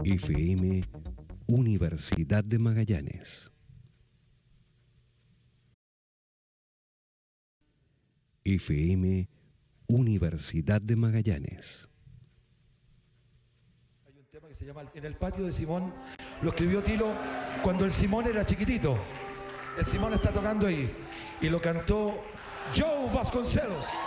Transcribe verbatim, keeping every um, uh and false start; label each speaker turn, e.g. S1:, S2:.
S1: F M Universidad de Magallanes. F M Universidad de Magallanes.
S2: Hay un tema que se llama En el patio de Simón, lo escribió Tilo cuando el Simón era chiquitito. El Simón está tocando ahí y lo cantó Joe Vasconcelos.